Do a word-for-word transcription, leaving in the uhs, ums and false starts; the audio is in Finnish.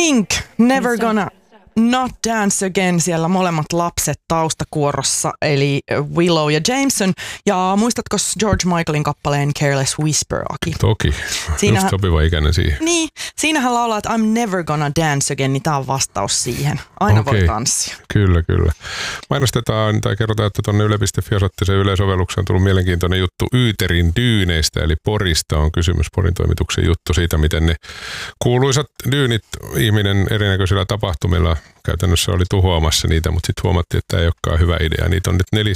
Pink, Never Gonna Not Dance Again, siellä molemmat lapset taustakuorossa, eli Willow ja Jameson. Ja muistatko George Michaelin kappaleen Careless Whisper, Aki? Toki, siinähän, just sopiva ikäinen siihen. Niin, siinähän laulaa, että I'm never gonna dance again, niin tää on vastaus siihen. Aina okay. Voi tanssia. Kyllä, kyllä. Mainostetaan tai kerrotaan, että tuonne yle piste fi osoitteeseen yleisövellukseen on tullut mielenkiintoinen juttu Yyterin dyyneistä, eli Porista on kysymys, Porin toimituksen juttu siitä, miten ne kuuluisat dyynit ihminen erinäköisillä tapahtumilla käytännössä oli tuhoamassa niitä, mutta sitten huomattiin, että tämä ei olekaan hyvä idea. Niitä on nyt